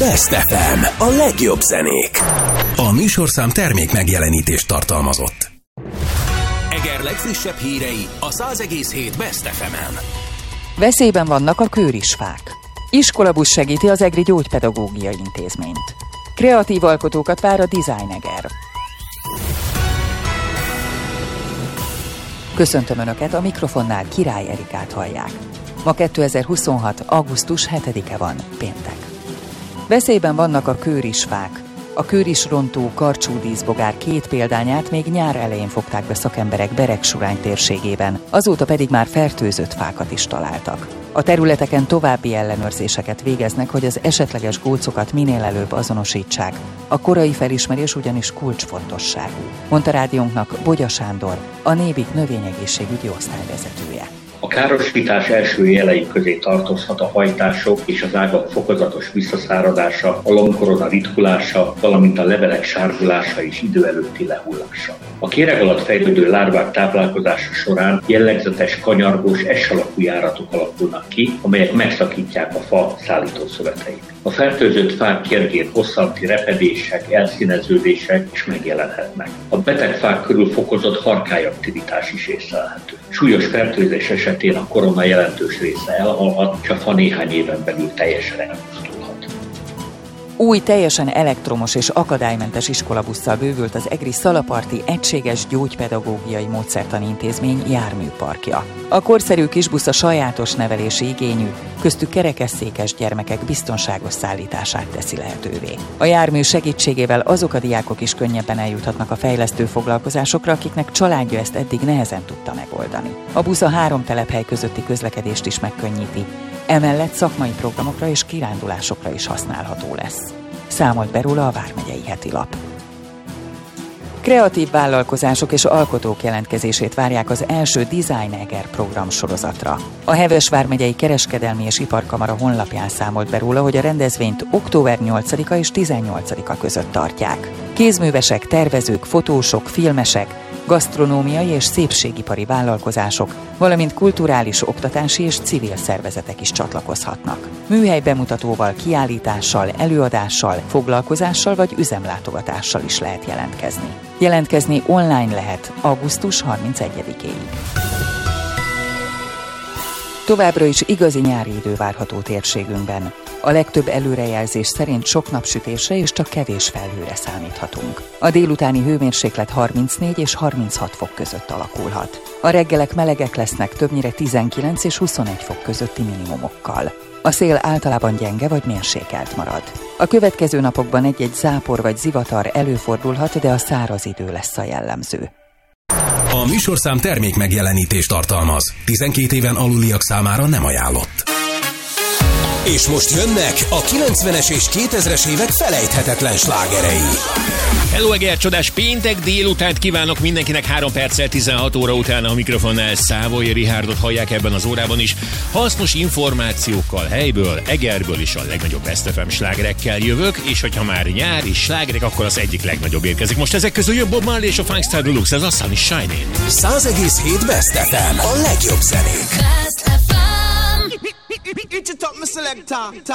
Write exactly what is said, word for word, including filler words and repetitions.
Best ef em, a legjobb zenék. A műsorszám termék megjelenítést tartalmazott. Eger legfrissebb hírei a száz egész hét Best ef emen. Veszélyben vannak a kőrisfák. Iskolabusz segíti az Egri Gyógypedagógiai Intézményt. Kreatív alkotókat vár a Design Eger. Köszöntöm Önöket, a mikrofonnál Király Erikát hallják. Ma kétezer-huszonhat. augusztus hetedike van, péntek. Veszélyben vannak a kőrisfák. A kőrisrontó karcsúdíszbogár két példányát még nyár elején fogták be szakemberek Beregsurány térségében, azóta pedig már fertőzött fákat is találtak. A területeken további ellenőrzéseket végeznek, hogy az esetleges gólcokat minél előbb azonosítsák. A korai felismerés ugyanis kulcsfontosságú, mondta rádiónknak Bogya Sándor, a Nébik növényegészségügyi osztályvezetője. A károsítás első jelei közé tartozhat a hajtások és az ágak fokozatos visszaszáradása, a lombkorona ritkulása, valamint a levelek sárgulása és idő előtti lehullása. A kéreg alatt fejlődő lárvák táplálkozása során jellegzetes kanyargós S-alakú járatok alakulnak ki, amelyek megszakítják a fa szállítószöveteit. A fertőzött fák kérgén hosszanti repedések, elszíneződések is megjelenhetnek. A beteg fák körül fokozott harkályaktivitás is észlelhető. Súlyos fertőzés esetén a korona jelentős része elhalhat, és a fa néhány éven belül teljesen elpusztulhat. Új, teljesen elektromos és akadálymentes iskolabusszal bővült az egri Szalaparti Egységes Gyógypedagógiai Módszertani Intézmény járműparkja. A korszerű kisbusz a sajátos nevelési igényű, köztük kerekesszékes gyermekek biztonságos szállítását teszi lehetővé. A jármű segítségével azok a diákok is könnyebben eljuthatnak a fejlesztő foglalkozásokra, akiknek családja ezt eddig nehezen tudta megoldani. A busz a három telephely közötti közlekedést is megkönnyíti. Emellett szakmai programokra és kirándulásokra is használható lesz. Számolt be róla a Vármegyei Heti Lap. Kreatív vállalkozások és alkotók jelentkezését várják az első Design Eger program sorozatra. A Heves Vármegyei Kereskedelmi és Iparkamara honlapján számolt be róla, hogy a rendezvényt október nyolcadika és tizennyolcadika között tartják. Kézművesek, tervezők, fotósok, filmesek, gasztronómiai és szépségipari vállalkozások, valamint kulturális, oktatási és civil szervezetek is csatlakozhatnak. Műhely bemutatóval, kiállítással, előadással, foglalkozással vagy üzemlátogatással is lehet jelentkezni. Jelentkezni online lehet augusztus harmincegyedikéig. Továbbra is igazi nyári idő várható térségünkben. A legtöbb előrejelzés szerint sok napsütésre és csak kevés felhőre számíthatunk. A délutáni hőmérséklet harmincnégy és harminchat fok között alakulhat. A reggelek melegek lesznek, többnyire tizenkilenc és huszonegy fok közötti minimumokkal. A szél általában gyenge vagy mérsékelt marad. A következő napokban egy-egy zápor vagy zivatar előfordulhat, de a száraz idő lesz a jellemző. A műsorszám termék megjelenítést tartalmaz. tizenkét éven aluliak számára nem ajánlott. És most jönnek a kilencvenes és kétezres évek felejthetetlen slágerei. Hello, Eger, csodás péntek délutánt kívánok mindenkinek, három perccel tizenhat óra után a mikrofonnál Szávoly Richardot hallják ebben az órában is. Hasznos információkkal helyből, Egerből is a legnagyobb Best ef em slágerekkel jövök, és hogyha már nyár és slágerek, akkor az egyik legnagyobb érkezik. Most ezek közül jön Bob Marley és a Funkstar Deluxe, ez a Sun is Shining. száz egész hét Best ef em, a legjobb zenék. Best ef em. It's a top selector.